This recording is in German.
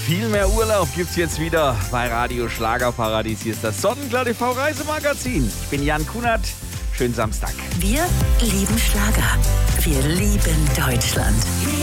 viel mehr Urlaub gibt's jetzt wieder bei Radio Schlagerparadies. Hier ist das Sonnenklar TV Reisemagazin. Ich bin Jan Kunert. Schönen Samstag. Wir lieben Schlager. Wir lieben Deutschland.